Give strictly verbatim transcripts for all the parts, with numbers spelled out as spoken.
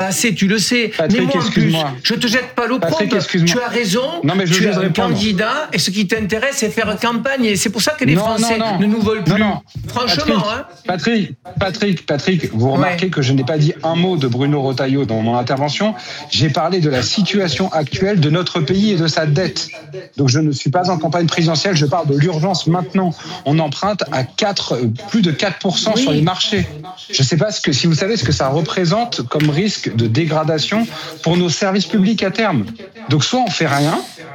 assez, tu le sais. Patrick, mais moi, en plus, je te jette pas l'opprobre. Tu as raison. Non, mais je tu es un répondre. candidat et ce qui t'intéresse, c'est faire campagne. Et c'est pour ça que les non, Français non, non. ne nous veulent plus. Non, non. Franchement, Patrick, hein. Patrick, Patrick, Patrick, vous remarquez ouais. que je n'ai pas dit un mot de Bruno Retailleau dans mon intervention. J'ai parlé de la situation actuelle de notre pays et de sa dette. Donc je ne suis pas en campagne présidentielle, je parle de l'urgence maintenant. On emprunte à quatre, plus de quatre pour cent oui. sur les marchés. Je ne sais pas ce que, si vous savez ce que ça représente comme risque de dégradation pour nos services publics à terme. Donc soit on fait rien,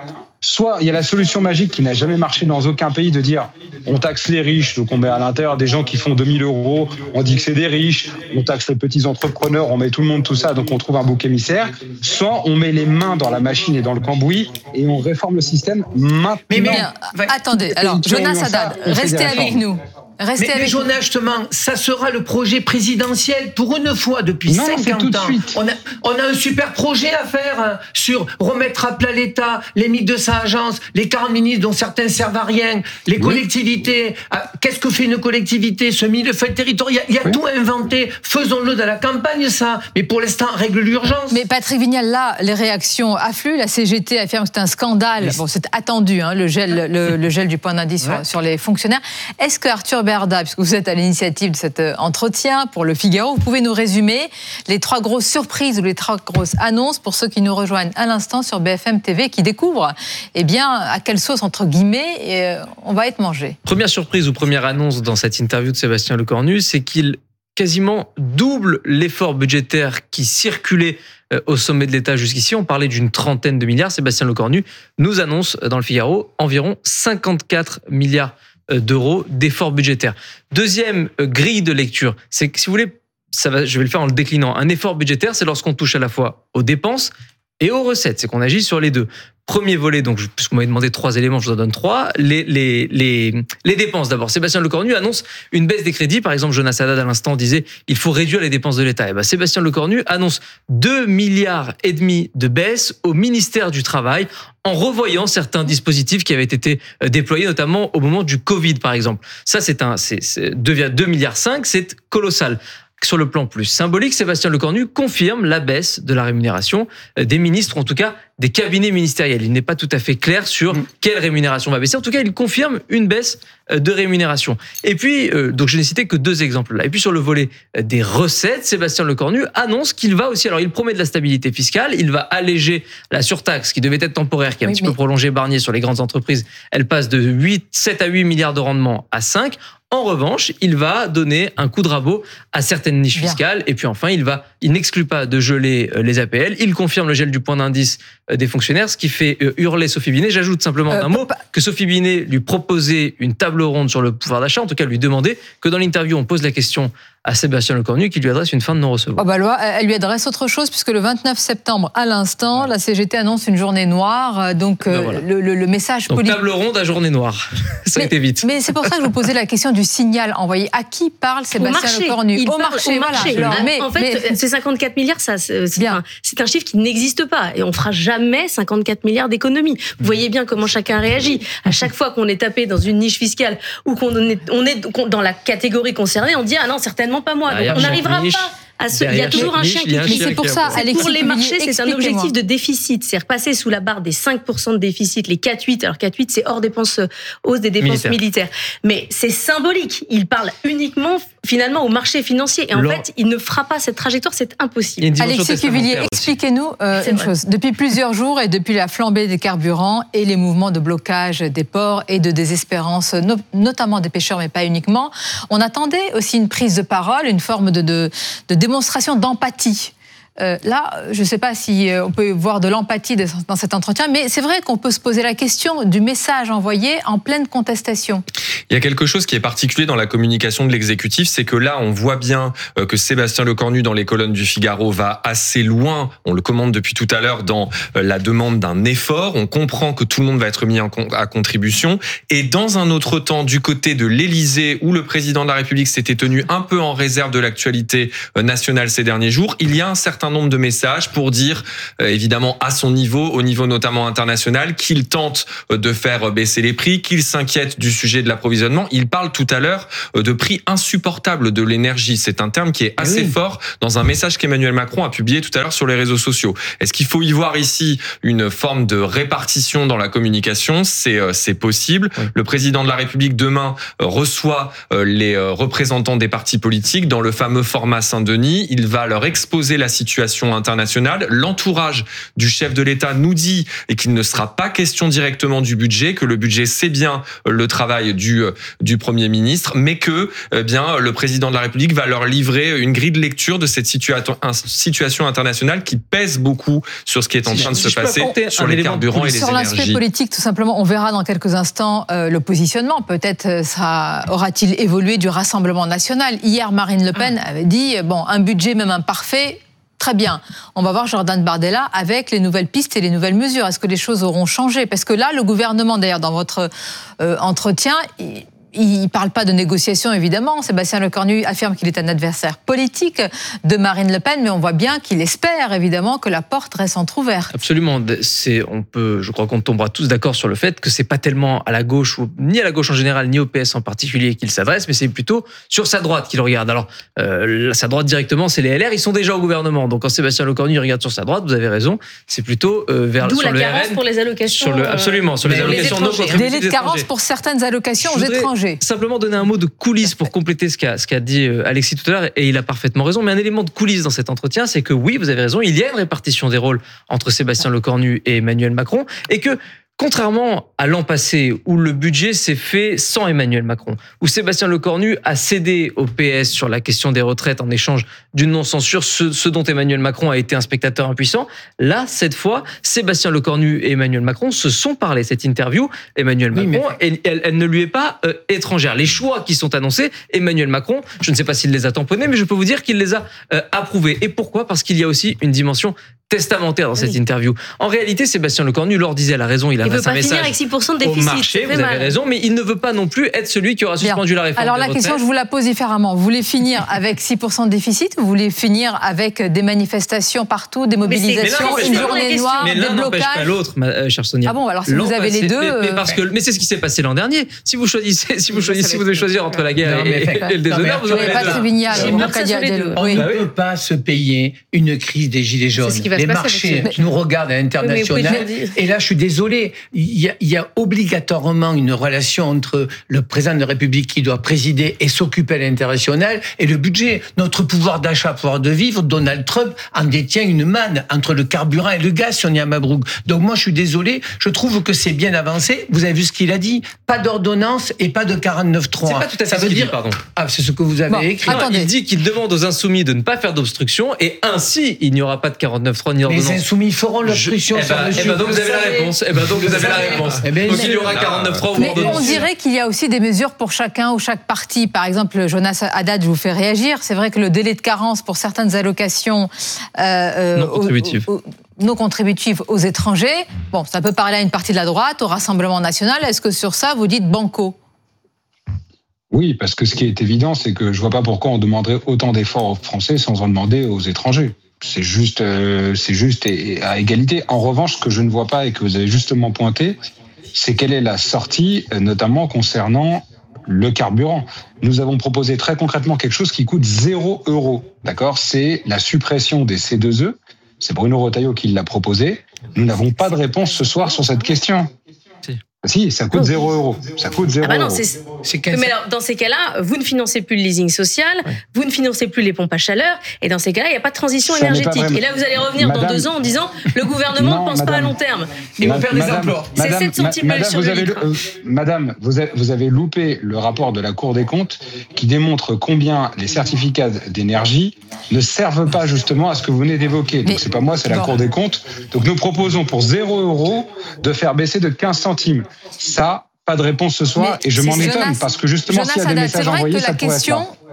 soit il y a la solution magique qui n'a jamais marché dans aucun pays de dire on taxe les riches, donc on met à l'intérieur des gens qui font deux mille euros, on dit que c'est des riches, on taxe les petits entrepreneurs, on met tout le monde, tout ça, donc on trouve un bouc émissaire. Soit on met les mains dans la machine et dans le cambouis et on réforme le système maintenant. Mais, mais bien, attendez, alors Jonas Haddad, restez avec nous. Restez mais, avec mais Jonas, justement, ça sera le projet présidentiel pour une fois depuis non, cinquante ans. On a, on a un super projet à faire hein, sur remettre à plat l'État, les mille deux cents agences, les quarante ministres dont certains servent à rien, les oui. collectivités. Ah, qu'est-ce que fait une collectivité, ce millefeuille territorial? Il y a oui. tout inventé. Faisons-le dans la campagne, ça. Mais pour l'instant, règle l'urgence. Mais Patrick Vignal, là, les réactions affluent. La C G T affirme que c'est un scandale. Oui. Bon, c'est attendu, hein, le gel, le, le gel du point d'indice ouais. sur, sur les fonctionnaires. Est-ce que Arthur Berda, puisque vous êtes à l'initiative de cet entretien pour Le Figaro, vous pouvez nous résumer les trois grosses surprises ou les trois grosses annonces pour ceux qui nous rejoignent à l'instant sur B F M T V, qui découvrent eh bien, à quelle sauce, entre guillemets, et, euh, on va être mangé. Première surprise ou première annonce dans cette interview de Sébastien Lecornu, c'est qu'il quasiment double l'effort budgétaire qui circulait au sommet de l'État jusqu'ici. On parlait d'une trentaine de milliards. Sébastien Lecornu nous annonce dans Le Figaro environ cinquante-quatre milliards d'euros d'efforts budgétaires. Deuxième grille de lecture, c'est que si vous voulez, ça va, je vais le faire en le déclinant. Un effort budgétaire, c'est lorsqu'on touche à la fois aux dépenses et aux recettes. C'est qu'on agit sur les deux. Premier volet, donc, puisque vous m'avez demandé trois éléments, je vous en donne trois. Les, les, les, les dépenses d'abord. Sébastien Lecornu annonce une baisse des crédits. Par exemple, Jonas Haddad à l'instant disait il faut réduire les dépenses de l'État. Et ben, Sébastien Lecornu annonce deux milliards et demi de baisse au ministère du Travail en revoyant certains dispositifs qui avaient été déployés, notamment au moment du Covid, par exemple. Ça, c'est un, c'est, c'est deux milliards cinq, c'est colossal. Sur le plan plus symbolique, Sébastien Lecornu confirme la baisse de la rémunération des ministres, en tout cas des cabinets ministériels. Il n'est pas tout à fait clair sur quelle rémunération va baisser. En tout cas, il confirme une baisse de rémunération. Et puis, euh, donc je n'ai cité que deux exemples là. Et puis sur le volet des recettes, Sébastien Lecornu annonce qu'il va aussi, alors il promet de la stabilité fiscale, il va alléger la surtaxe qui devait être temporaire, qui est un oui, petit mais... peu prolongée Barnier sur les grandes entreprises. Elle passe de huit, sept à huit milliards de rendement à cinq. En revanche, il va donner un coup de rabot à certaines niches Bien. fiscales. Et puis enfin, il va, il n'exclut pas de geler les A P L. Il confirme le gel du point d'indice des fonctionnaires, ce qui fait hurler Sophie Binet. J'ajoute simplement euh, un mot pas... que Sophie Binet lui proposait une table ronde sur le pouvoir d'achat. En tout cas, lui demandait que dans l'interview, on pose la question à Sébastien Lecornu qui lui adresse une fin de non-recevoir. Oh bah, elle lui adresse autre chose puisque le vingt-neuf septembre, à l'instant, ouais. la C G T annonce une journée noire. Donc, ben voilà. le, le, le message donc, politique... table ronde à journée noire. Ça mais, a été vite. Mais c'est pour ça que je vous posais la question du signal envoyé. À qui parle Sébastien Lecornu? Au marché. Au marché. Voilà. Alors, mais, en fait, mais... ces cinquante-quatre milliards, ça, c'est, c'est, un, c'est un chiffre qui n'existe pas. Et on fera jamais cinquante-quatre milliards d'économies. Vous voyez bien comment chacun réagit. À chaque fois qu'on est tapé dans une niche fiscale ou qu'on est, on est dans la catégorie concernée, on dit ah non, certainement pas moi. Donc, on n'arrivera pas. À ce, il y a toujours un chien qui Mais c'est pour ça, Alexis, pour les marchés, c'est un objectif de déficit. C'est repasser sous la barre des cinq pour cent de déficit, les quatre virgule huit. Alors quatre virgule huit, c'est hors dépenses, hausse des dépenses militaires. militaires. Mais c'est symbolique. Il parle uniquement, finalement, au marché financier. Et en Laurent. fait, il ne fera pas cette trajectoire, c'est impossible. Alexis Cuvillier, expliquez-nous euh, une vrai. chose. Depuis plusieurs jours et depuis la flambée des carburants et les mouvements de blocage des ports et de désespérance, no- notamment des pêcheurs, mais pas uniquement, on attendait aussi une prise de parole, une forme de, de, de démonstration d'empathie. Euh, là, je ne sais pas si on peut voir de l'empathie dans cet entretien, mais c'est vrai qu'on peut se poser la question du message envoyé en pleine contestation. Il y a quelque chose qui est particulier dans la communication de l'exécutif, c'est que là, on voit bien que Sébastien Lecornu, dans les colonnes du Figaro, va assez loin, on le commande depuis tout à l'heure, dans la demande d'un effort. On comprend que tout le monde va être mis à contribution. Et dans un autre temps, du côté de l'Élysée, où le président de la République s'était tenu un peu en réserve de l'actualité nationale ces derniers jours, il y a un certain certain nombre de messages pour dire, euh, évidemment, à son niveau, au niveau notamment international, qu'il tente de faire baisser les prix, qu'il s'inquiète du sujet de l'approvisionnement. Il parle tout à l'heure de prix insupportables de l'énergie. C'est un terme qui est assez oui. fort dans un message qu'Emmanuel Macron a publié tout à l'heure sur les réseaux sociaux. Est-ce qu'il faut y voir ici une forme de répartition dans la communication ? C'est, c'est possible. Oui. Le président de la République demain reçoit les représentants des partis politiques dans le fameux format Saint-Denis. Il va leur exposer la situation internationale. L'entourage du chef de l'État nous dit et qu'il ne sera pas question directement du budget, que le budget c'est bien le travail du du Premier ministre, mais que eh bien le président de la République va leur livrer une grille de lecture de cette situation situation internationale qui pèse beaucoup sur ce qui est en train de se passer sur les carburants et les énergies. Sur l'aspect politique, tout simplement, on verra dans quelques instants euh, le positionnement. Peut-être ça aura-t-il évolué du Rassemblement national. Hier, Marine Le Pen avait dit bon, un budget même imparfait. Très bien. On va voir Jordan Bardella avec les nouvelles pistes et les nouvelles mesures. Est-ce que les choses auront changé ? Parce que là, le gouvernement, d'ailleurs, dans votre euh, entretien, il ne parle pas de négociation, évidemment. Sébastien Lecornu affirme qu'il est un adversaire politique de Marine Le Pen, mais on voit bien qu'il espère, évidemment, que la porte reste entrouverte. Absolument. C'est, on peut, je crois qu'on tombera tous d'accord sur le fait que c'est pas tellement à la gauche, ou, ni à la gauche en général, ni au P S en particulier qu'il s'adresse, mais c'est plutôt sur sa droite qu'il regarde. Alors, euh, sa droite directement, c'est les L R, ils sont déjà au gouvernement. Donc, quand Sébastien Lecornu regarde sur sa droite, vous avez raison, c'est plutôt euh, vers D'où sur la le carence R N, pour les allocations. Sur le, absolument, sur les, les allocations non contributives. Délai de carence pour certaines allocations aux étrangers. Simplement donner un mot de coulisses pour compléter ce qu'a, ce qu'a dit Alexis tout à l'heure, et il a parfaitement raison, mais un élément de coulisses dans cet entretien, c'est que oui, vous avez raison, il y a une répartition des rôles entre Sébastien Lecornu et Emmanuel Macron, et que contrairement à l'an passé, où le budget s'est fait sans Emmanuel Macron, où Sébastien Lecornu a cédé au P S sur la question des retraites en échange d'une non-censure, ce, ce dont Emmanuel Macron a été un spectateur impuissant, là, cette fois, Sébastien Lecornu et Emmanuel Macron se sont parlé. Cette interview, Emmanuel Macron, oui, mais... elle, elle ne lui est pas euh, étrangère. Les choix qui sont annoncés, Emmanuel Macron, je ne sais pas s'il les a tamponnés, mais je peux vous dire qu'il les a euh, approuvés. Et pourquoi ? Parce qu'il y a aussi une dimension testamentaire dans cette oui. interview. En réalité, Sébastien Lecornu leur disait, elle a raison, il a un message avec six pour cent de déficit, au marché, vous avez raison, mais il ne veut pas non plus être celui qui aura suspendu Bien. la réforme. Alors la question, retraites. Je vous la pose différemment. Vous voulez finir avec six pour cent de déficit ou vous voulez finir avec des manifestations partout, des mobilisations, une journée noire, mais des blocages ? Mais l'un n'empêche pas l'autre, ma euh, chère Sonia. Ah bon, alors si l'an vous avez passé, les deux... Mais, mais, parce que, mais c'est ce qui s'est passé l'an dernier. Si vous choisissez, si vous choisissez, si vous devez choisir entre la guerre non, et, et, et le déshonneur, vous n'avez pas Trivignal. On ne peut pas se payer une crise des Gilets jaunes. Les marchés nous regardent à l'international. Et là, je suis désolé, il y a, il y a obligatoirement une relation entre le président de la République qui doit présider et s'occuper à l'international et le budget. Notre pouvoir d'achat, pouvoir de vivre, Donald Trump en détient une manne entre le carburant et le gaz, Sonia Mabrouk. Donc moi, je suis désolé, je trouve que c'est bien avancé. Vous avez vu ce qu'il a dit ? Pas d'ordonnance et pas de quarante-neuf trois. C'est pas tout à fait Ça ce veut dire... dit, pardon. Ah, c'est ce que vous avez bon, écrit. Non, il dit qu'il demande aux insoumis de ne pas faire d'obstruction et ainsi, il n'y aura pas de quarante-neuf trois ni d'ordonnance. Les insoumis feront l'obstruction je... sur eh ben, le eh ben, donc vous avez la réponse. Eh ben, donc vous avez la réponse. Eh ben, donc il y aura quarante-neuf trois ou mais on dirait qu'il y a aussi des mesures pour chacun ou chaque parti. Par exemple, Jonas Haddad, je vous fais réagir. C'est vrai que le délai de carence pour certaines allocations euh, non contributives. Aux, aux, non contributives aux étrangers, bon, ça peut parler à une partie de la droite, au Rassemblement national. Est-ce que sur ça, vous dites banco ? Oui, parce que ce qui est évident, c'est que je ne vois pas pourquoi on demanderait autant d'efforts aux Français sans en demander aux étrangers. C'est juste, euh, c'est juste à égalité. En revanche, ce que je ne vois pas et que vous avez justement pointé, c'est quelle est la sortie, notamment concernant le carburant. Nous avons proposé très concrètement quelque chose qui coûte zéro euro. D'accord ? C'est la suppression des C deux E. C'est Bruno Retailleau qui l'a proposé. Nous n'avons pas de réponse ce soir sur cette question. Si, ça coûte zéro euro. Ça coûte zéro ah bah non, euro. C'est, c'est mais alors, dans ces cas-là, vous ne financez plus le leasing social, ouais. vous ne financez plus les pompes à chaleur, et dans ces cas-là, il n'y a pas de transition ça énergétique. Et là, vous allez revenir Madame, dans deux ans en disant le gouvernement non, ne pense Madame, pas à long terme. Ils vont faire des emplois. C'est sept centimes Madame, sur vous le avez, litre. Euh, Madame, vous avez, vous avez loupé le rapport de la Cour des comptes qui démontre combien les certificats d'énergie ne servent pas justement à ce que vous venez d'évoquer. Donc, mais, c'est pas moi, c'est la bon. Cour des comptes. Donc, nous proposons pour zéro euro de faire baisser de quinze centimes. Ça, pas de réponse ce soir, mais et je m'en étonne, parce que justement, Jonas s'il y a des Haddad, messages envoyés, ça pourrait être là.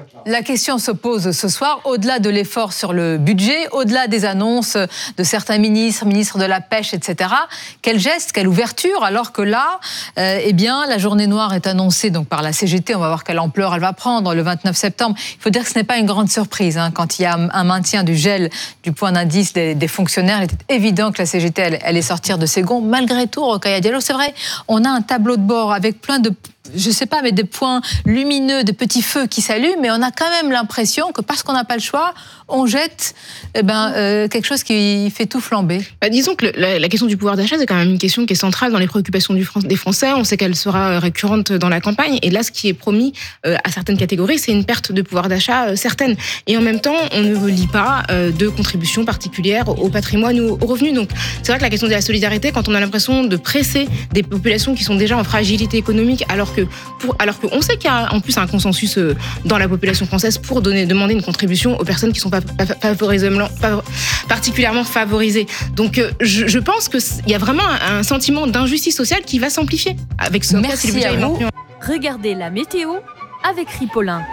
La question se pose ce soir, au-delà de l'effort sur le budget, au-delà des annonces de certains ministres, ministres de la Pêche, et cetera. Quel geste, quelle ouverture, alors que là, euh, eh bien, la journée noire est annoncée donc, par la C G T. On va voir quelle ampleur elle va prendre le vingt-neuf septembre. Il faut dire que ce n'est pas une grande surprise. Hein, quand il y a un maintien du gel du point d'indice des, des fonctionnaires, il était évident que la C G T elle, allait sortir de ses gonds. Malgré tout, Rokhaya Diallo, c'est vrai, on a un tableau de bord avec plein de... je ne sais pas, mais des points lumineux, de petits feux qui s'allument, mais on a quand même l'impression que parce qu'on n'a pas le choix, on jette eh ben, euh, quelque chose qui fait tout flamber. Bah, disons que le, la, la question du pouvoir d'achat, c'est quand même une question qui est centrale dans les préoccupations du, des Français. On sait qu'elle sera récurrente dans la campagne. Et là, ce qui est promis euh, à certaines catégories, c'est une perte de pouvoir d'achat euh, certaine. Et en même temps, on ne lit pas euh, de contributions particulières au patrimoine ou aux revenus. Donc, c'est vrai que la question de la solidarité, quand on a l'impression de presser des populations qui sont déjà en fragilité économique, alors que pour, alors qu'on sait qu'il y a en plus un consensus euh, dans la population française pour donner, demander une contribution aux personnes qui sont pas particulièrement favorisées. Donc, euh, je, je pense qu'il y a vraiment un, un sentiment d'injustice sociale qui va s'amplifier avec ce. Merci cas, à vous. Regardez la météo avec Ripolin.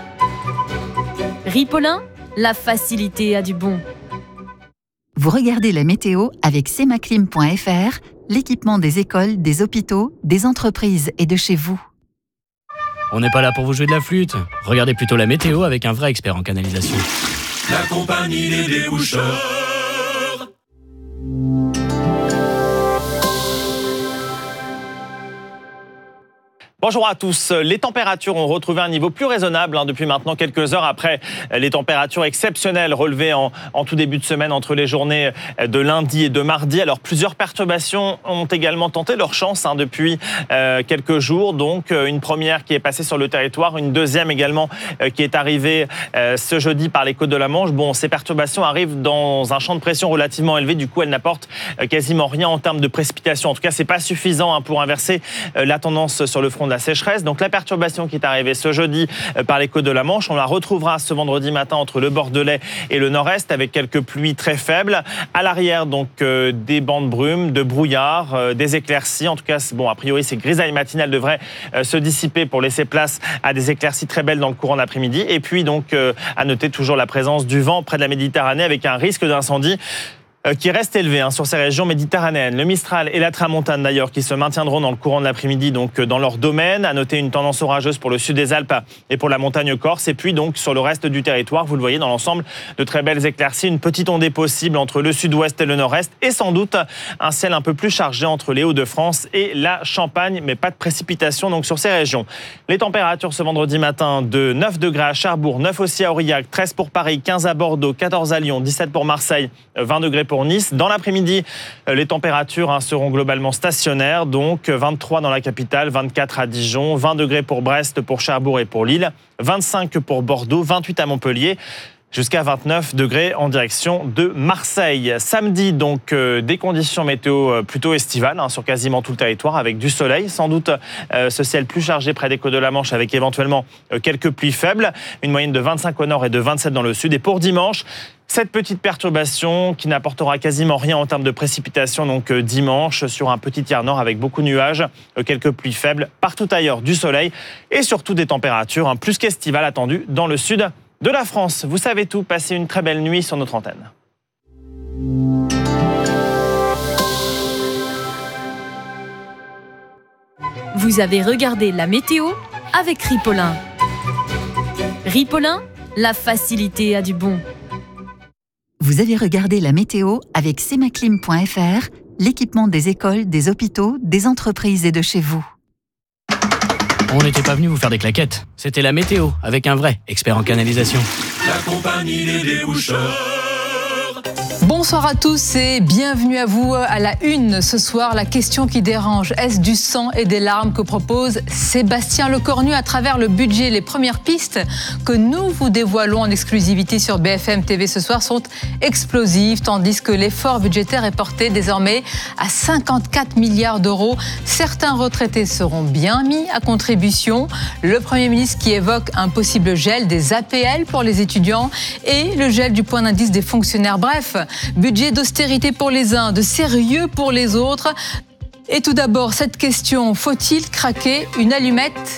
Ripolin, la facilité a du bon. Vous regardez la météo avec semaclim point f r, l'équipement des écoles, des hôpitaux, des entreprises et de chez vous. On n'est pas là pour vous jouer de la flûte. Regardez plutôt la météo avec un vrai expert en canalisation. La compagnie des déboucheurs. Bonjour à tous. Les températures ont retrouvé un niveau plus raisonnable hein, depuis maintenant quelques heures après les températures exceptionnelles relevées en, en tout début de semaine entre les journées de lundi et de mardi. Alors plusieurs perturbations ont également tenté leur chance hein, depuis euh, quelques jours. Donc une première qui est passée sur le territoire, une deuxième également euh, qui est arrivée euh, ce jeudi par les côtes de la Manche. Bon, ces perturbations arrivent dans un champ de pression relativement élevé. Du coup, elles n'apportent euh, quasiment rien en termes de précipitations. En tout cas, c'est pas suffisant hein, pour inverser euh, la tendance sur le front de la sécheresse. Donc la perturbation qui est arrivée ce jeudi par les côtes de la Manche, on la retrouvera ce vendredi matin entre le Bordelais et le Nord-Est avec quelques pluies très faibles. À l'arrière, donc euh, des bancs de brume, de brouillard, euh, des éclaircies. En tout cas, bon, a priori, ces grisailles matinales devraient euh, se dissiper pour laisser place à des éclaircies très belles dans le courant d'après-midi. Et puis donc, euh, à noter toujours la présence du vent près de la Méditerranée avec un risque d'incendie qui reste élevé hein, sur ces régions méditerranéennes. Le Mistral et la Tramontane d'ailleurs qui se maintiendront dans le courant de l'après-midi donc dans leur domaine. À noter une tendance orageuse pour le sud des Alpes et pour la montagne corse. Et puis donc sur le reste du territoire, vous le voyez dans l'ensemble, de très belles éclaircies, une petite ondée possible entre le sud-ouest et le nord-est et sans doute un ciel un peu plus chargé entre les Hauts-de-France et la Champagne, mais pas de précipitations donc sur ces régions. Les températures ce vendredi matin de neuf degrés à Cherbourg, neuf aussi à Aurillac, treize pour Paris, quinze à Bordeaux, quatorze à Lyon, dix-sept pour Marseille, vingt degrés pour Nice. Dans l'après-midi, les températures hein, seront globalement stationnaires, donc vingt-trois dans la capitale, vingt-quatre à Dijon, vingt degrés pour Brest, pour Cherbourg et pour Lille, vingt-cinq pour Bordeaux, vingt-huit à Montpellier, jusqu'à vingt-neuf degrés en direction de Marseille. Samedi, donc, euh, des conditions météo plutôt estivales hein, sur quasiment tout le territoire, avec du soleil, sans doute euh, ce ciel plus chargé près des côtes de la Manche, avec éventuellement euh, quelques pluies faibles, une moyenne de vingt-cinq au nord et de vingt-sept dans le sud. Et pour dimanche, cette petite perturbation qui n'apportera quasiment rien en termes de précipitations, donc euh, dimanche, sur un petit tiers nord avec beaucoup de nuages, euh, quelques pluies faibles, partout ailleurs du soleil et surtout des températures hein, plus qu'estivales attendues dans le sud de la France. Vous savez tout, passez une très belle nuit sur notre antenne. Vous avez regardé la météo avec Ripolin. Ripolin, la facilité a du bon. Vous avez regardé la météo avec semaclim point f r, l'équipement des écoles, des hôpitaux, des entreprises et de chez vous. On n'était pas venu vous faire des claquettes. C'était la météo, avec un vrai expert en canalisation. La compagnie des déboucheurs. Bonsoir à tous et bienvenue à vous à la une. Ce soir, la question qui dérange, est-ce du sang et des larmes que propose Sébastien Lecornu à travers le budget? Les premières pistes que nous vous dévoilons en exclusivité sur B F M T V ce soir sont explosives, tandis que l'effort budgétaire est porté désormais à cinquante-quatre milliards d'euros. Certains retraités seront bien mis à contribution. Le Premier ministre qui évoque un possible gel des A P L pour les étudiants et le gel du point d'indice des fonctionnaires. Bref, budget d'austérité pour les uns, de sérieux pour les autres. Et tout d'abord, cette question, faut-il craquer une allumette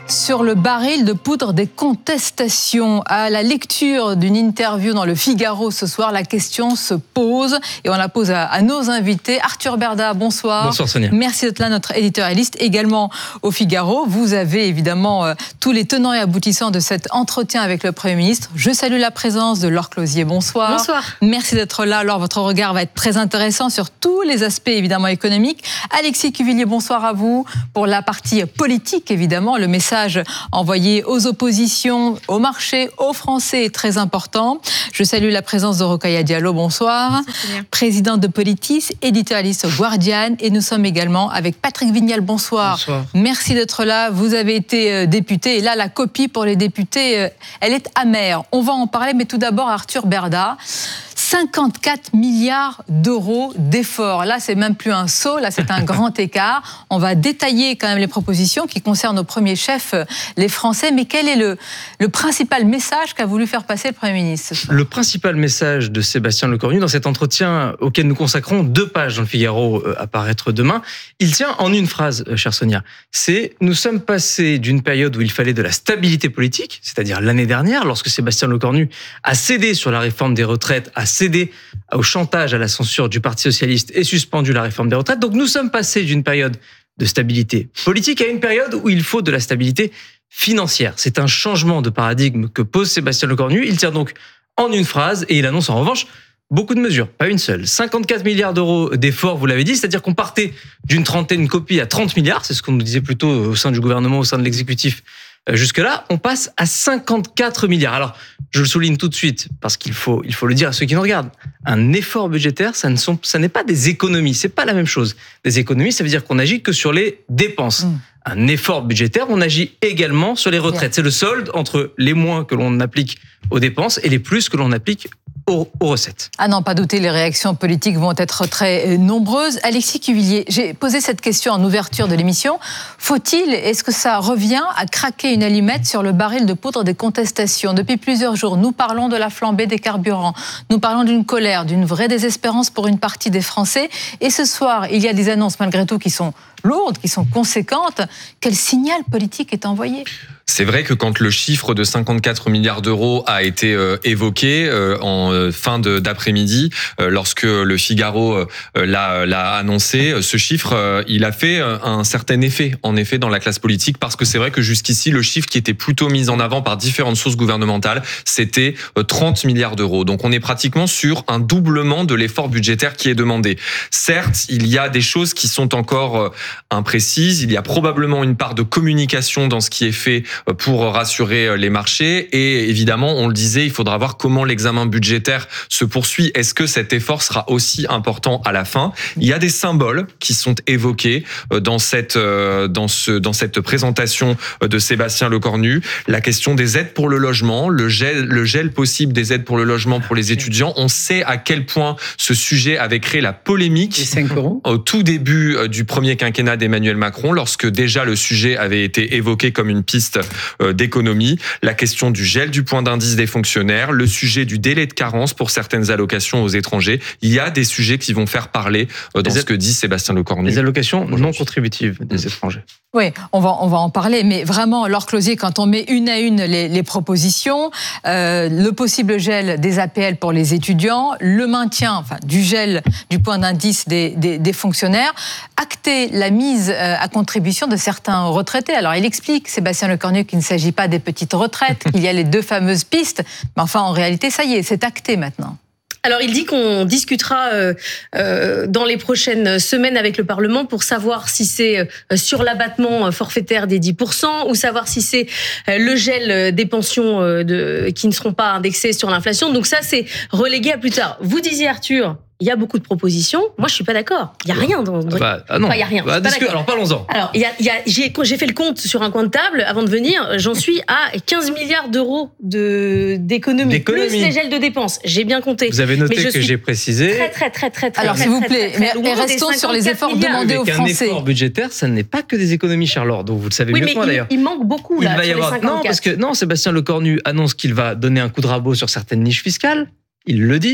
sur le baril de poudre des contestations. À la lecture d'une interview dans le Figaro ce soir, la question se pose et on la pose à, à nos invités. Arthur Berda, bonsoir. Bonsoir Sonia. Merci d'être là, notre éditorialiste également au Figaro. Vous avez évidemment euh, tous les tenants et aboutissants de cet entretien avec le Premier ministre. Je salue la présence de Laure Closier, bonsoir. Bonsoir. Merci d'être là. Alors, votre regard va être très intéressant sur tous les aspects évidemment économiques. Alexis Cuvillier, bonsoir à vous. Pour la partie politique, évidemment, le message envoyé aux oppositions, au marché, aux Français est très important. Je salue la présence de Rokhaya Diallo, bonsoir. Présidente de Politis, éditorialiste au Guardian. Et nous sommes également avec Patrick Vignal, bonsoir. Bonsoir. Merci d'être là. Vous avez été député. Et là, la copie pour les députés, elle est amère. On va en parler, mais tout d'abord, Arthur Berda. cinquante-quatre milliards d'euros d'efforts. Là, c'est même plus un saut, là, c'est un grand écart. On va détailler quand même les propositions qui concernent au premier chef les Français. Mais quel est le, le principal message qu'a voulu faire passer le Premier ministre ce soir ? Le principal message de Sébastien Lecornu dans cet entretien auquel nous consacrons deux pages dans le Figaro à paraître demain, il tient en une phrase, chère Sonia. C'est « Nous sommes passés d'une période où il fallait de la stabilité politique, c'est-à-dire l'année dernière, lorsque Sébastien Lecornu a cédé sur la réforme des retraites, a cédé au chantage, à la censure du Parti socialiste et suspendu la réforme des retraites. Donc nous sommes passés d'une période de stabilité politique à une période où il faut de la stabilité financière. C'est un changement de paradigme que pose Sébastien Lecornu. Il tient donc en une phrase et il annonce en revanche beaucoup de mesures, pas une seule. cinquante-quatre milliards d'euros d'efforts, vous l'avez dit, c'est-à-dire qu'on partait d'une trentaine copie à trente milliards, c'est ce qu'on nous disait plutôt au sein du gouvernement, au sein de l'exécutif. Jusque-là, on passe à cinquante-quatre milliards. Alors, je le souligne tout de suite, parce qu'il faut, il faut le dire à ceux qui nous regardent. Un effort budgétaire, ça ne sont, ça n'est pas des économies, c'est pas la même chose. Des économies, ça veut dire qu'on n'agit que sur les dépenses. Mmh. Un effort budgétaire, on agit également sur les retraites. C'est le solde entre les moins que l'on applique aux dépenses et les plus que l'on applique aux, aux recettes. Ah non, pas douter, les réactions politiques vont être très nombreuses. Alexis Cuvillier, j'ai posé cette question en ouverture de l'émission. Faut-il, est-ce que ça revient à craquer une allumette sur le baril de poudre des contestations ? Depuis plusieurs jours, nous parlons de la flambée des carburants. Nous parlons d'une colère, d'une vraie désespérance pour une partie des Français. Et ce soir, il y a des annonces malgré tout qui sont lourdes, qui sont conséquentes. Quel signal politique est envoyé ? C'est vrai que quand le chiffre de cinquante-quatre milliards d'euros a été euh, évoqué euh, en euh, fin de, d'après-midi, euh, lorsque le Figaro euh, l'a, l'a annoncé, ce chiffre, euh, il a fait un certain effet, en effet, dans la classe politique, parce que c'est vrai que jusqu'ici, le chiffre qui était plutôt mis en avant par différentes sources gouvernementales, c'était euh, trente milliards d'euros. Donc on est pratiquement sur un doublement de l'effort budgétaire qui est demandé. Certes, il y a des choses qui sont encore euh, imprécises, il y a probablement une part de communication dans ce qui est fait pour rassurer les marchés. Et évidemment, on le disait, il faudra voir comment l'examen budgétaire se poursuit. Est-ce que cet effort sera aussi important à la fin ? Il y a des symboles qui sont évoqués dans cette, dans ce, dans cette présentation de Sébastien Lecornu. La question des aides pour le logement, le gel, le gel possible des aides pour le logement pour les étudiants. On sait à quel point ce sujet avait créé la polémique au tout début du premier quinquennat d'Emmanuel Macron, lorsque déjà le sujet avait été évoqué comme une piste d'économie, la question du gel du point d'indice des fonctionnaires, le sujet du délai de carence pour certaines allocations aux étrangers. Il y a des sujets qui vont faire parler dans ce que dit Sébastien Lecornu. Les allocations non contributives des mmh. étrangers. Oui, on va, on va en parler, mais vraiment, Laure Closier, quand on met une à une les, les propositions, euh, le possible gel des A P L pour les étudiants, le maintien enfin, du gel du point d'indice des, des, des fonctionnaires, acter la mise à contribution de certains retraités. Alors, il explique, Sébastien Lecornu, qu'il ne s'agit pas des petites retraites, qu'il y a les deux fameuses pistes, mais enfin, en réalité, ça y est, c'est acté maintenant. Alors, il dit qu'on discutera euh, euh, dans les prochaines semaines avec le Parlement pour savoir si c'est euh, sur l'abattement forfaitaire des dix pour cent ou savoir si c'est euh, le gel des pensions euh, de, qui ne seront pas indexées sur l'inflation. Donc ça, c'est relégué à plus tard. Vous disiez, Arthur, il y a beaucoup de propositions. Moi, je suis pas d'accord. Il y a rien dans. dans... Bah, ah non. Enfin, il y a rien. Bah, discu- alors parlons-en. Alors, il y a, il y a, j'ai, j'ai fait le compte sur un coin de table avant de venir. J'en suis à quinze milliards d'euros de d'économies, d'économie. Plus les gels de dépenses. J'ai bien compté. Vous avez noté que j'ai précisé. Très, très, très, très, très. Alors, très, s'il vous très, plaît, très, très, mais restons sur les efforts milliards. demandés aux Avec Français. Un effort budgétaire, ça n'est pas que des économies, Charles. Donc vous le savez oui, mieux que moi il, d'ailleurs. Il manque beaucoup là. Il va y sur avoir les cinquante-quatre. non parce que non, Sébastien Lecornu annonce qu'il va donner un coup de rabot sur certaines niches fiscales. Il le dit.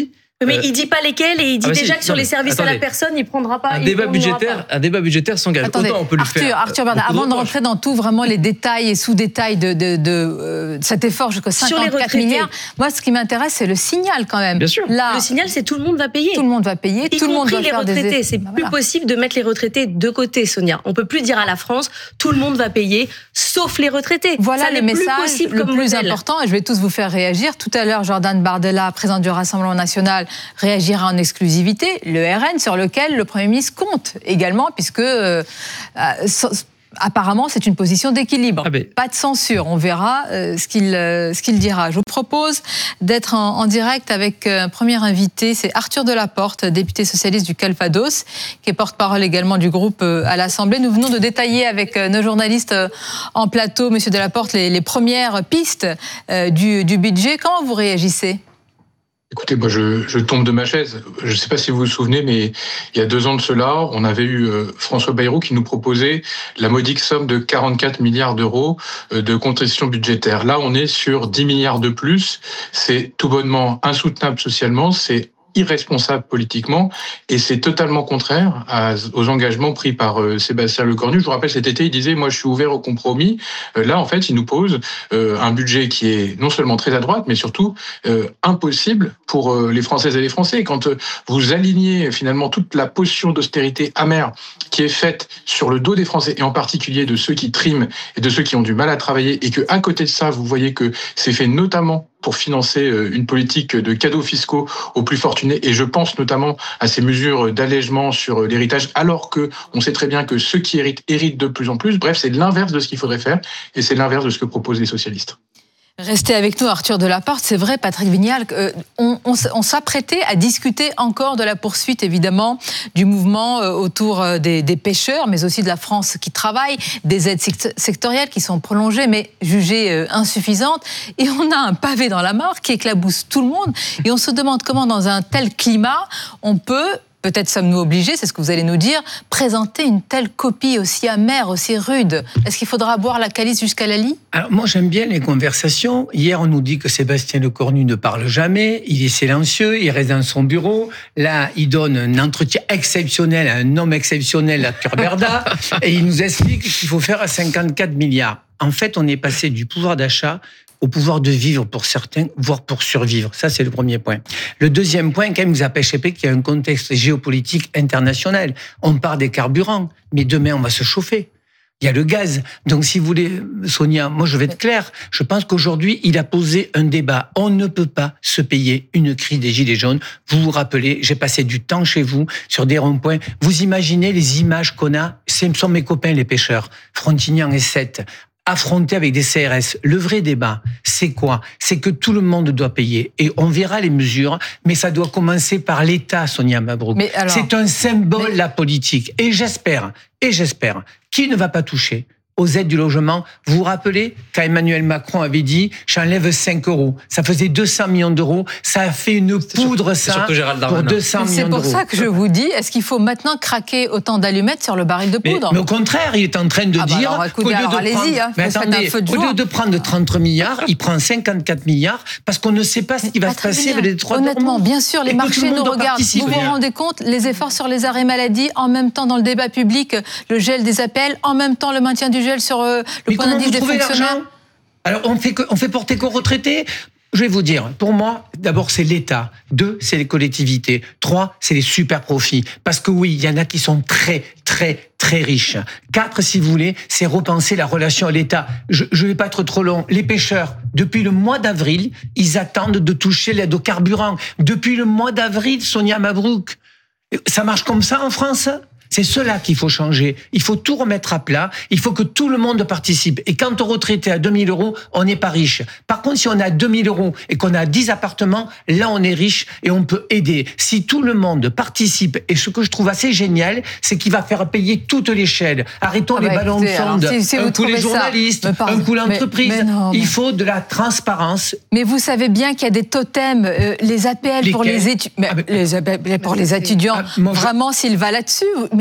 Mais euh, il dit pas lesquels et il dit ah bah déjà si, que sur non, les services attendez. à la personne, il prendra pas. Un débat budgétaire, pas. un débat budgétaire s'engage. Attendez, Autant on peut le Arthur, faire. Arthur Bernard, avant de rentrer dans tout vraiment les détails et sous-détails de, de, de, de euh, cet effort jusqu'à cinquante-quatre milliards, moi ce qui m'intéresse c'est le signal quand même. Bien sûr. Là, le signal c'est tout le monde va payer. Tout le monde va payer. Y tout le monde doit les faire retraités. Des... C'est ben plus voilà. possible de mettre les retraités de côté, Sonia. On peut plus dire à la France tout le monde va payer, sauf les retraités. Voilà Ça le plus message possible le comme plus modèle. important et je vais tous vous faire réagir. Tout à l'heure, Jordan Bardella, président du Rassemblement national, réagira en exclusivité. Le R N sur lequel le Premier ministre compte également, puisque euh, euh, so, apparemment c'est une position d'équilibre. Ah ben. Pas de censure. On verra euh, ce qu'il euh, ce qu'il dira. Je vous propose d'être en, en direct avec un premier invité. C'est Arthur Delaporte, député socialiste du Calvados, qui est porte-parole également du groupe euh, à l'Assemblée. Nous venons de détailler avec euh, nos journalistes euh, en plateau, Monsieur Delaporte, les, les premières pistes euh, du, du budget. Comment vous réagissez ? Écoutez, moi, je, je tombe de ma chaise. Je ne sais pas si vous vous souvenez, mais il y a deux ans de cela, on avait eu euh, François Bayrou qui nous proposait la modique somme de quarante-quatre milliards d'euros euh, de concessions budgétaires. Là, on est sur dix milliards de plus. C'est tout bonnement insoutenable socialement. C'est irresponsable politiquement et c'est totalement contraire à, aux engagements pris par euh, Sébastien Lecornu. Je vous rappelle, cet été, il disait « moi, je suis ouvert au compromis ». Euh, là, en fait, il nous pose euh, un budget qui est non seulement très à droite, mais surtout euh, impossible pour euh, les Françaises et les Français. Quand euh, vous alignez finalement toute la potion d'austérité amère qui est faite sur le dos des Français, et en particulier de ceux qui triment et de ceux qui ont du mal à travailler, et qu'à côté de ça, vous voyez que c'est fait notamment pour financer une politique de cadeaux fiscaux aux plus fortunés. Et je pense notamment à ces mesures d'allègement sur l'héritage, alors que on sait très bien que ceux qui héritent, héritent de plus en plus. Bref, c'est l'inverse de ce qu'il faudrait faire, et c'est l'inverse de ce que proposent les socialistes. Restez avec nous, Arthur Delaporte. C'est vrai, Patrick Vignal, euh, on, on, on s'apprêtait à discuter encore de la poursuite, évidemment, du mouvement euh, autour des, des pêcheurs, mais aussi de la France qui travaille, des aides sectorielles qui sont prolongées, mais jugées euh, insuffisantes. Et on a un pavé dans la mare qui éclabousse tout le monde. Et on se demande comment, dans un tel climat, on peut... Peut-être sommes-nous obligés, c'est ce que vous allez nous dire, présenter une telle copie aussi amère, aussi rude. Est-ce qu'il faudra boire la calice jusqu'à la lie ? Alors moi j'aime bien les conversations. Hier on nous dit que Sébastien Lecornu ne parle jamais, il est silencieux, il reste dans son bureau. Là il donne un entretien exceptionnel à un homme exceptionnel, Arthur Berda, et il nous explique qu'il faut faire à cinquante-quatre milliards. En fait on est passé du pouvoir d'achat au pouvoir de vivre pour certains, voire pour survivre. Ça, c'est le premier point. Le deuxième point, quand même, vous avez échappé qu'il y a un contexte géopolitique international. On parle des carburants, mais demain, on va se chauffer. Il y a le gaz. Donc, si vous voulez, Sonia, moi, je vais être clair. Je pense qu'aujourd'hui, il a posé un débat. On ne peut pas se payer une crise des Gilets jaunes. Vous vous rappelez, j'ai passé du temps chez vous, sur des ronds-points. Vous imaginez les images qu'on a? Ce sont mes copains, les pêcheurs. Frontignan et Sète. Affronter avec des C R S. Le vrai débat, c'est quoi ? C'est que tout le monde doit payer. Et on verra les mesures, mais ça doit commencer par l'État, Sonia Mabrouk. Alors, c'est un symbole, mais... la politique. Et j'espère, et j'espère, qu'il ne va pas toucher aux aides du logement. Vous vous rappelez quand Emmanuel Macron avait dit « j'enlève cinq euros ». Ça faisait deux cents millions d'euros. Ça a fait une poudre, c'est ça, pour deux cents millions d'euros. C'est pour ça que je vous dis, est-ce qu'il faut maintenant craquer autant d'allumettes sur le baril de poudre ? mais, mais au contraire, il est en train de ah bah dire alors, écoutez, alors, allez-y, hein, mais attendez, au lieu de prendre trente milliards, il prend cinquante-quatre milliards parce qu'on ne sait pas ce qui va se passer avec les trois Honnêtement, bien sûr, les marchés nous regardent. Vous vous rendez compte, les efforts sur les arrêts maladie, en même temps dans le débat public, le gel des A P L, en même temps le maintien du gel sur euh, le mais point d'indice des fonctionnaires. Alors, on fait, on fait porter qu'aux retraités. Je vais vous dire, pour moi, d'abord, c'est l'État. Deux, c'est les collectivités. Trois, c'est les super profits. Parce que oui, il y en a qui sont très, très, très riches. Quatre, si vous voulez, c'est repenser la relation à l'État. Je ne vais pas être trop long. Les pêcheurs, depuis le mois d'avril, ils attendent de toucher l'aide au carburant. Depuis le mois d'avril, Sonia Mabrouk. Ça marche comme ça en France ? C'est cela qu'il faut changer. Il faut tout remettre à plat. Il faut que tout le monde participe. Et quand on retraité à deux mille euros, on n'est pas riche. Par contre, si on a deux mille euros et qu'on a dix appartements, là, on est riche et on peut aider. Si tout le monde participe, et ce que je trouve assez génial, c'est qu'il va faire payer toute l'échelle. Arrêtons ah bah les ballons écoutez, de sonde. Alors, si, si un coup les journalistes, ça, un coup l'entreprise. Mais, mais non, mais... Il faut de la transparence. Mais vous savez bien qu'il y a des totems, euh, les A P L pour les, étu... ah, mais... les, A P L pour les étudiants. Ah, moi, Vraiment, je... s'il va là-dessus. Mais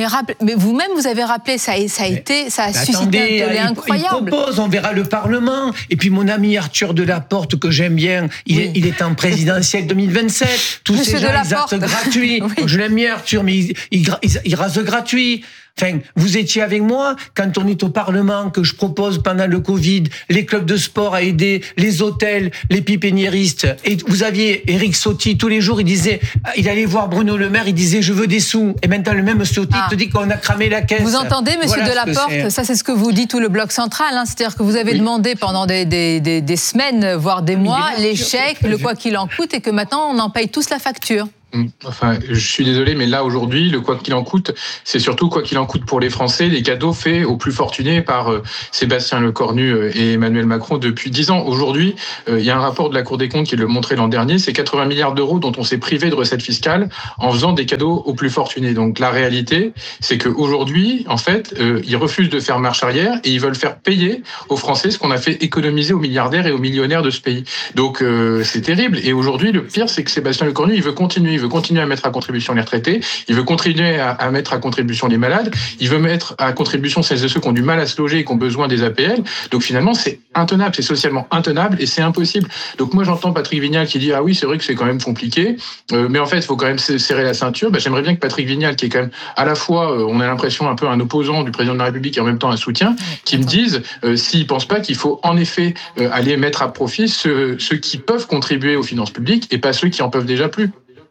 Mais, rappel, mais vous-même, vous avez rappelé, ça, ça a mais, été, ça a suscité attendez, un tollé incroyable. Il propose, on verra le Parlement. Et puis mon ami Arthur Delaporte, que j'aime bien, il, oui. est, il est en présidentiel deux mille vingt-sept. Tous Monsieur ces gens, ils actent gratuits. Oui. Je l'aime bien, Arthur, mais il, il, il, il rase gratuit. Enfin, vous étiez avec moi quand on est au Parlement, que je propose pendant le Covid les clubs de sport à aider les hôtels, les pépiniéristes. Et vous aviez Éric Ciotti, tous les jours, il disait, il allait voir Bruno Le Maire, il disait je veux des sous. Et maintenant le même Ciotti ah. te dit qu'on a cramé la caisse. Vous entendez, Monsieur voilà Delaporte, ça c'est ce que vous dit tout le bloc central. Hein, c'est-à-dire que vous avez oui. demandé pendant des, des, des, des semaines, voire des mois, les chèques, le quoi qu'il en coûte, et que maintenant on en paye tous la facture. Enfin, je suis désolé, mais là aujourd'hui, le quoi qu'il en coûte, c'est surtout quoi qu'il en coûte pour les Français, les cadeaux faits aux plus fortunés par euh, Sébastien Lecornu euh, et Emmanuel Macron depuis dix ans. Aujourd'hui, euh, il y a un rapport de la Cour des comptes qui le montrait l'an dernier, c'est quatre-vingts milliards d'euros dont on s'est privé de recettes fiscales en faisant des cadeaux aux plus fortunés. Donc la réalité, c'est qu'aujourd'hui, en fait, euh, ils refusent de faire marche arrière et ils veulent faire payer aux Français ce qu'on a fait économiser aux milliardaires et aux millionnaires de ce pays. Donc euh, c'est terrible. Et aujourd'hui, le pire, c'est que Sébastien Lecornu, il veut continuer. Il veut continuer à mettre à contribution les retraités, il veut continuer à, à mettre à contribution les malades, il veut mettre à contribution celles et ceux qui ont du mal à se loger et qui ont besoin des A P L. Donc finalement, c'est intenable, c'est socialement intenable et c'est impossible. Donc moi, j'entends Patrick Vignal qui dit « Ah oui, c'est vrai que c'est quand même compliqué, euh, mais en fait, il faut quand même serrer la ceinture. » Ben, j'aimerais bien que Patrick Vignal, qui est quand même à la fois, euh, on a l'impression, un peu un opposant du président de la République et en même temps un soutien, qui me dise euh, s'il ne pense pas qu'il faut en effet euh, aller mettre à profit ceux, ceux qui peuvent contribuer aux finances publiques et pas ceux qui en peuvent déjà plus.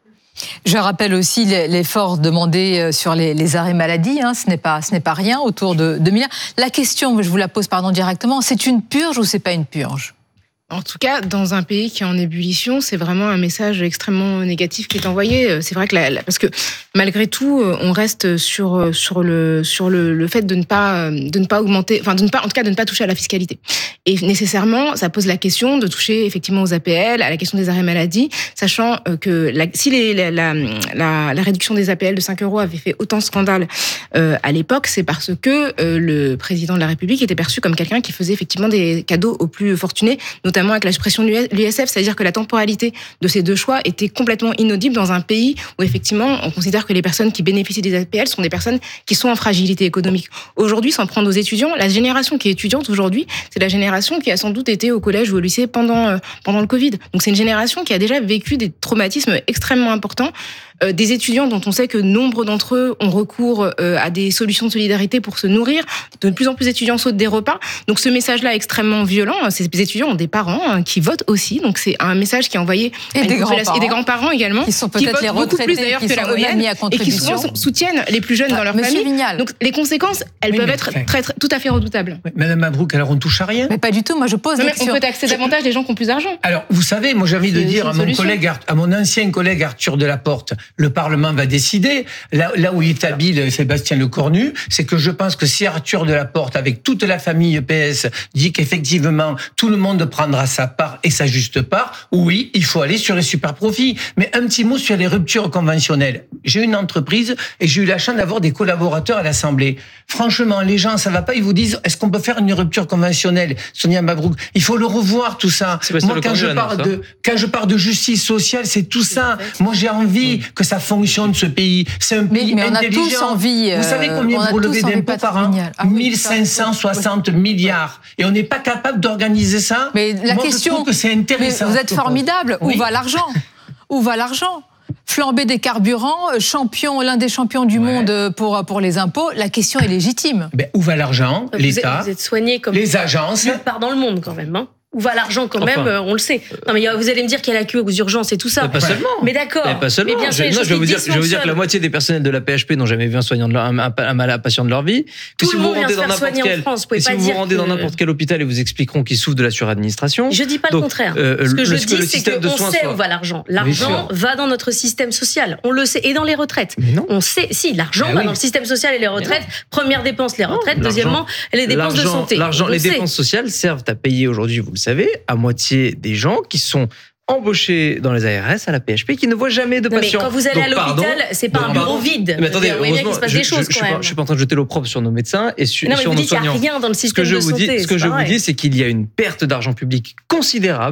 Je rappelle aussi l'effort demandé sur les, les arrêts maladie. Hein, ce n'est pas, ce n'est pas rien, autour de deux milliards. La question, je vous la pose pardon directement, c'est une purge ou c'est pas une purge ? En tout cas, dans un pays qui est en ébullition, c'est vraiment un message extrêmement négatif qui est envoyé. C'est vrai que la, la, parce que malgré tout, on reste sur sur le sur le, le fait de ne pas de ne pas augmenter, enfin de ne pas en tout cas de ne pas toucher à la fiscalité. Et nécessairement, ça pose la question de toucher effectivement aux A P L, à la question des arrêts maladie, sachant que la, si les, la, la, la, la réduction des A P L de cinq euros avait fait autant de scandale euh, à l'époque, c'est parce que euh, le président de la République était perçu comme quelqu'un qui faisait effectivement des cadeaux aux plus fortunés, notamment avec la suppression de l'U S F, c'est-à-dire que la temporalité de ces deux choix était complètement inaudible dans un pays où effectivement on considère que les personnes qui bénéficient des A P L sont des personnes qui sont en fragilité économique. Aujourd'hui, sans prendre aux étudiants, la génération qui est étudiante aujourd'hui, c'est la génération qui a sans doute été au collège ou au lycée pendant euh, pendant le Covid. Donc c'est une génération qui a déjà vécu des traumatismes extrêmement importants. Euh, des étudiants dont on sait que nombre d'entre eux ont recours euh, à des solutions de solidarité pour se nourrir. De plus en plus d'étudiants sautent des repas. Donc ce message-là est extrêmement violent. Ces étudiants ont des parents hein, qui votent aussi. Donc c'est un message qui est envoyé et des grands-parents, et des grands-parents également, qui sont peut-être qui les votent beaucoup plus d'ailleurs qui que la moyenne et qui souvent soutiennent les plus jeunes ah, dans leur Monsieur famille. Vignal. Donc les conséquences, elles oui, peuvent mais, être enfin, très, très, tout à fait redoutables. Oui, Madame Mabrouk, alors on touche à rien. Mais pas du tout. Moi je pose non, des questions. On peut taxer davantage les gens qui ont plus d'argent. Alors vous savez, moi j'ai envie de dire à mon collègue, à mon ancien collègue Arthur Delaporte, le Parlement va décider. Là, là où il est habile Sébastien Lecornu, c'est que je pense que si Arthur Delaporte, avec toute la famille P S, dit qu'effectivement tout le monde prendra sa part et sa juste part, oui, il faut aller sur les super profits. Mais un petit mot sur les ruptures conventionnelles. J'ai une entreprise et j'ai eu la chance d'avoir des collaborateurs à l'Assemblée. Franchement, les gens, ça va pas, ils vous disent, est-ce qu'on peut faire une rupture conventionnelle? Sonia Mabrouk, il faut le revoir tout ça. Moi, quand je parle de, quand je parle de justice sociale, c'est tout ça. Moi, j'ai envie mmh. que ça fonctionne, ce pays. C'est un pays mais, mais intelligent. On a tous envie. Vous savez combien vous relevez d'impôts par an? ah, oui, mille cinq cent soixante oui. milliards. Et on n'est pas capable d'organiser ça. Mais la Moi, question, je trouve que c'est intéressant. Vous êtes formidable. Oui. Où va l'argent? Où va l'argent? Flambée des carburants, champion, l'un des champions du ouais. monde pour, pour les impôts, la question est légitime. Ben, où va l'argent? L'État, vous êtes soigné comme les agences. Nulle part dans le monde quand même. Hein. Où va l'argent quand même, enfin, on le sait. Non mais vous allez me dire qu'il y a la queue aux urgences et tout ça. Mais pas seulement. Mais d'accord. Mais pas seulement. Mais bien sûr, je, non, je vais vous dire, je vais vous dire que la moitié des personnels de la P H P n'ont jamais vu un soignant de leur, un, un, un, un patient de leur vie. Que tout si le vous monde vient rendez se dans faire soigner quel, en France. Vous si pas vous dire rendez que... dans n'importe quel hôpital et vous expliqueront qu'ils souffrent de la suradministration. Je dis pas Donc, le contraire. Euh, Ce que le, je le, dis, le c'est qu'on sait soit... où va l'argent. L'argent va dans notre système social. On le sait. Et dans les retraites. On sait. Si, l'argent va dans le système social et les retraites. Première dépense, les retraites. Deuxièmement, les dépenses de santé. L'argent, les dépenses sociales servent à payer aujourd'hui, vous le savez, à moitié des gens qui sont embauchés dans les A R S à la P H P qui ne voient jamais de patients. Mais quand vous allez Donc, à l'hôpital, c'est pas un bureau vide. Mais attendez, il y a qu'il se passe je, des choses je, quand je, même. Je suis pas en train de jeter l'opprobre sur nos médecins et sur, non, mais sur vous nos dites qu'il soignants. n'y a rien dans le système ce que je de vous santé. Dis, ce que je vous dis, c'est qu'il y a une perte d'argent public considérable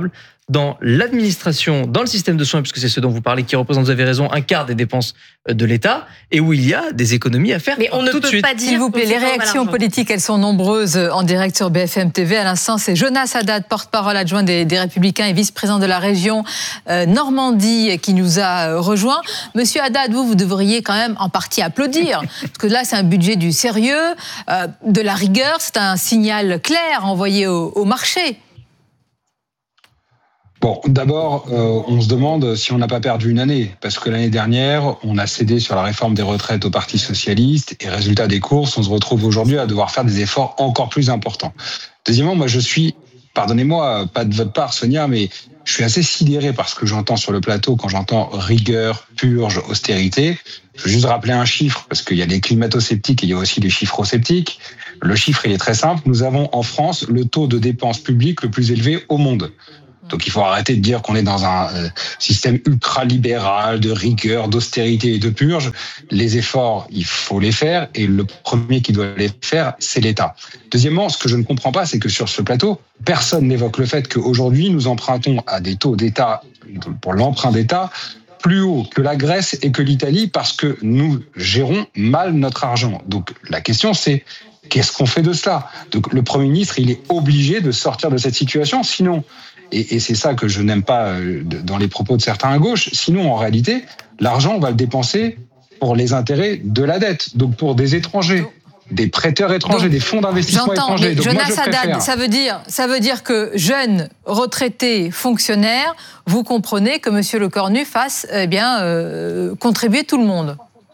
dans l'administration, dans le système de soins, puisque c'est ce dont vous parlez, qui représente, vous avez raison, un quart des dépenses de l'État, et où il y a des économies à faire. Mais on ne tout peut de suite. pas dire. S'il vous plaît, les réactions politiques, elles sont nombreuses en direct sur B F M T V. À l'instant, c'est Jonas Haddad, porte-parole adjoint des, des Républicains et vice-président de la région euh, Normandie, qui nous a euh, rejoint. Monsieur Haddad, vous, vous devriez quand même en partie applaudir, parce que là, c'est un budget du sérieux, euh, de la rigueur, c'est un signal clair envoyé au, au marché. Bon, d'abord, euh, on se demande si on n'a pas perdu une année, parce que l'année dernière, on a cédé sur la réforme des retraites au Parti socialiste, et résultat des courses, on se retrouve aujourd'hui à devoir faire des efforts encore plus importants. Deuxièmement, moi je suis, pardonnez-moi, pas de votre part Sonia, mais je suis assez sidéré par ce que j'entends sur le plateau quand j'entends rigueur, purge, austérité. Je veux juste rappeler un chiffre, parce qu'il y a les climato-sceptiques et il y a aussi les chiffro-sceptiques. Le chiffre, il est très simple, nous avons en France le taux de dépenses publiques le plus élevé au monde. Donc il faut arrêter de dire qu'on est dans un euh, système ultra-libéral, de rigueur, d'austérité et de purge. Les efforts, il faut les faire, et le premier qui doit les faire, c'est l'État. Deuxièmement, ce que je ne comprends pas, c'est que sur ce plateau, personne n'évoque le fait qu'aujourd'hui, nous empruntons à des taux d'État, pour l'emprunt d'État, plus haut que la Grèce et que l'Italie, parce que nous gérons mal notre argent. Donc la question, c'est qu'est-ce qu'on fait de cela ? Donc le Premier ministre, il est obligé de sortir de cette situation, sinon... Et, et c'est ça que je n'aime pas dans les propos de certains à gauche. Sinon, en réalité, l'argent, on va le dépenser pour les intérêts de la dette, donc pour des étrangers, des prêteurs étrangers, donc, des fonds d'investissement étrangers. Donc Jonas Haddad, ça veut dire, ça veut dire que jeunes, retraités, fonctionnaires, vous comprenez que Monsieur Lecornu fasse eh bien euh, contribuer tout le monde.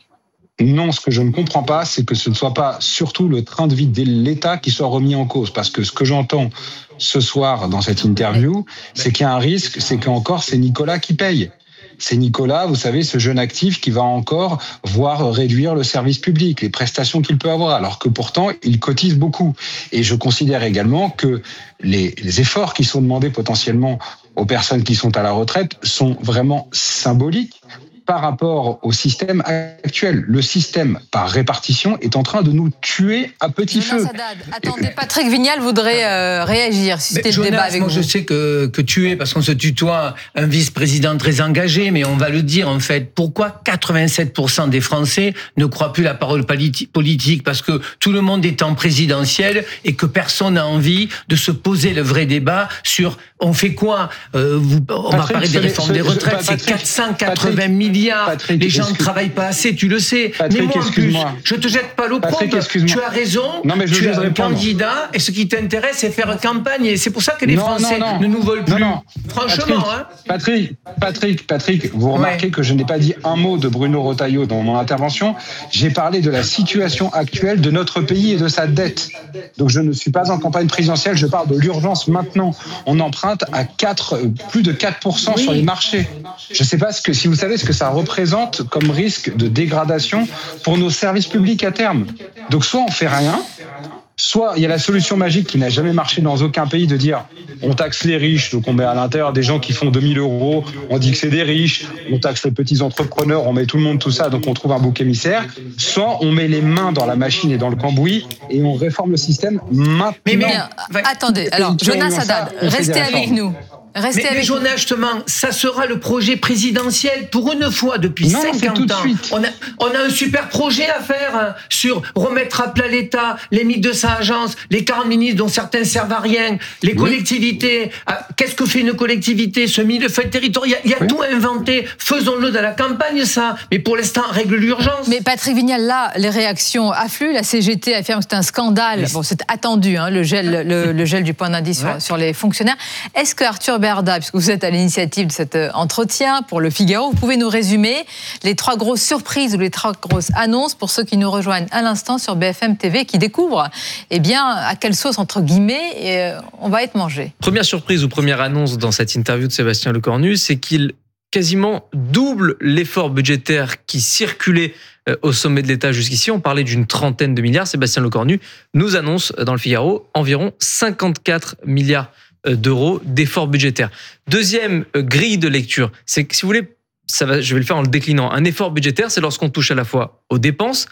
Non, ce que je ne comprends pas, c'est que ce ne soit pas surtout le train de vie de l'État qui soit remis en cause. Parce que ce que j'entends ce soir dans cette interview, c'est qu'il y a un risque, c'est qu'encore c'est Nicolas qui paye. C'est Nicolas, vous savez, ce jeune actif qui va encore voir réduire le service public, les prestations qu'il peut avoir, alors que pourtant, il cotise beaucoup. Et je considère également que les, les efforts qui sont demandés potentiellement aux personnes qui sont à la retraite sont vraiment symboliques par rapport au système actuel. Le système par répartition est en train de nous tuer à petit Jonas feu. Haddad, attendez, Patrick Vignal voudrait euh, réagir, susciter le débat avec moi, vous. Je sais que, que tuer, parce qu'on se tutoie, un vice-président très engagé, mais on va le dire en fait. Pourquoi quatre-vingt-sept pour cent des Français ne croient plus la parole politique ? Parce que tout le monde est en présidentiel et que personne n'a envie de se poser le vrai débat sur on fait quoi euh, vous, On Patrick, va parler des réformes des retraites, c'est quatre cent quatre-vingts milliards. Patrick, les gens ne travaillent pas assez, tu le sais. Patrick, mais moi, en plus, je te jette pas l'opprobre. Tu as raison. Non, mais je tu es un répondre. candidat et ce qui t'intéresse, c'est faire campagne. Et c'est pour ça que les non, Français non, non. ne nous veulent plus. Non, non. Franchement, Patrick, hein. Patrick, Patrick, Patrick, vous remarquez ouais. que je n'ai pas dit un mot de Bruno Retailleau dans mon intervention. J'ai parlé de la situation actuelle de notre pays et de sa dette. Donc je ne suis pas en campagne présidentielle. Je parle de l'urgence maintenant. On emprunte à quatre, plus de quatre pour cent oui. sur les marchés. Je ne sais pas ce que, si vous savez ce que ça représente comme risque de dégradation pour nos services publics à terme. Donc soit on fait rien, soit il y a la solution magique qui n'a jamais marché dans aucun pays de dire on taxe les riches, donc on met à l'intérieur des gens qui font deux mille euros, on dit que c'est des riches, on taxe les petits entrepreneurs, on met tout le monde tout ça, donc on trouve un bouc émissaire, soit on met les mains dans la machine et dans le cambouis et on réforme le système maintenant. Mais, mais attendez, alors Jonas Haddad, restez avec nous. Restez mais, avec mais Jonas, justement, ça sera le projet présidentiel pour une fois depuis non, cinquante ans. On a, on a un super projet à faire hein, sur remettre à plat l'État, les mille deux cents agences, les quarante ministres dont certains servent à rien, les oui. collectivités. Ah, qu'est-ce que fait une collectivité, ce millefeuille territorial? Il y a oui. tout inventé. Faisons-le dans la campagne, ça. Mais pour l'instant, règle l'urgence. Mais Patrick Vignal, là, les réactions affluent. La C G T affirme que c'est un scandale. Oui. Bon, c'est attendu, hein, le gel, le, le gel du point d'indice ouais. sur, sur les fonctionnaires. Est-ce que Arthur Berda, puisque vous êtes à l'initiative de cet entretien pour Le Figaro, vous pouvez nous résumer les trois grosses surprises ou les trois grosses annonces pour ceux qui nous rejoignent à l'instant sur B F M T V, qui découvrent eh bien, à quelle sauce, entre guillemets, et on va être mangé. Première surprise ou première annonce dans cette interview de Sébastien Lecornu, c'est qu'il quasiment double l'effort budgétaire qui circulait au sommet de l'État jusqu'ici. On parlait d'une trentaine de milliards. Sébastien Lecornu nous annonce dans Le Figaro environ cinquante-quatre milliards d'euros d'efforts budgétaires. Deuxième grille de lecture, c'est que si vous voulez, ça va, je vais le faire en le déclinant. Un effort budgétaire, c'est lorsqu'on touche à la fois aux dépenses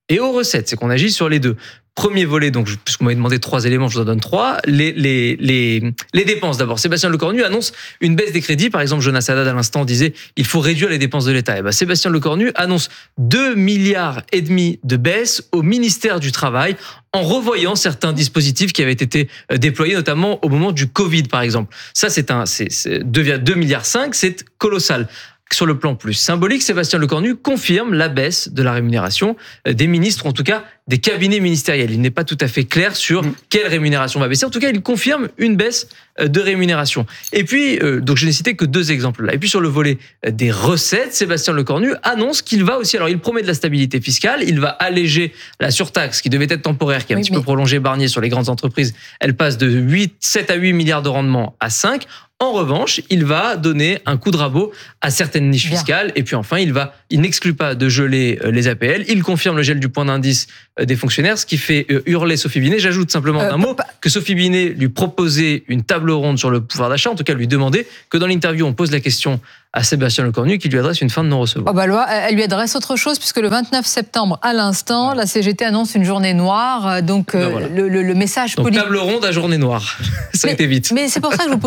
et aux recettes. C'est qu'on agit sur les deux. Premier volet, donc, puisque vous m'avez demandé trois éléments, je vous en donne trois. Les, les, les, les dépenses, d'abord. Sébastien Lecornu annonce une baisse des crédits. Par exemple, Jonas Haddad, à l'instant, disait il faut réduire les dépenses de l'État. Et ben, Sébastien Lecornu annonce deux milliards et demi de baisse au ministère du Travail en revoyant certains dispositifs qui avaient été déployés, notamment au moment du Covid, par exemple. Ça, c'est un, c'est, c'est deux milliards cinq, c'est colossal. Sur le plan plus symbolique, Sébastien Lecornu confirme la baisse de la rémunération des ministres, en tout cas des cabinets ministériels. Il n'est pas tout à fait clair sur quelle rémunération va baisser. En tout cas, il confirme une baisse de rémunération. Et puis, donc je n'ai cité que deux exemples là. Et puis sur le volet des recettes, Sébastien Lecornu annonce qu'il va aussi, alors il promet de la stabilité fiscale, il va alléger la surtaxe qui devait être temporaire, qui est un oui, petit mais... peu prolongée, Barnier sur les grandes entreprises. Elle passe de huit, sept à huit milliards de rendement à cinq. En revanche, il va donner un coup de rabot à certaines niches Bien. fiscales. Et puis enfin, il va, il n'exclut pas de geler les A P L. Il confirme le gel du point d'indice des fonctionnaires, ce qui fait hurler Sophie Binet. J'ajoute simplement euh, un mot, que Sophie Binet lui proposait une table ronde sur le pouvoir d'achat, en tout cas lui demandait que dans l'interview, on pose la question à Sébastien Lecornu qui lui adresse une fin de non-recevoir. Oh bah, elle lui adresse autre chose puisque le vingt-neuf septembre, à l'instant, la C G T annonce une journée noire. Donc ben voilà. le, le, le message donc, politique... table ronde à journée noire. Ça mais, a été vite. Mais c'est pour ça que je vous pose